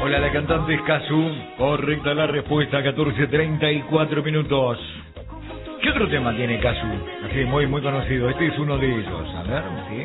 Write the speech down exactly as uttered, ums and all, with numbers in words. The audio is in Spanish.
Hola, la cantante es Cazzu. Correcta la respuesta, catorce treinta y cuatro minutos. ¿Qué otro tema tiene Cazzu? Así, muy, muy conocido. Este es uno de ellos. A ver, ¿sí?